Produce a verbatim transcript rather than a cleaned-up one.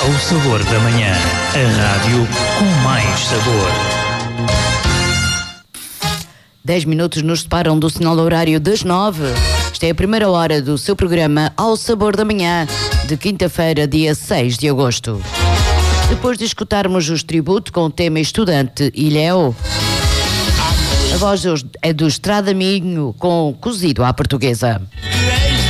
O sabor da manhã. A rádio com mais sabor. Dez minutos nos separam do sinal horário das nove. Esta é a primeira hora do seu programa Ao Sabor da Manhã, de quinta-feira, dia seis de agosto. Depois de escutarmos os tributos com o tema Estudante Ilhéu, a voz é do Estrada Minho com Cozido à Portuguesa.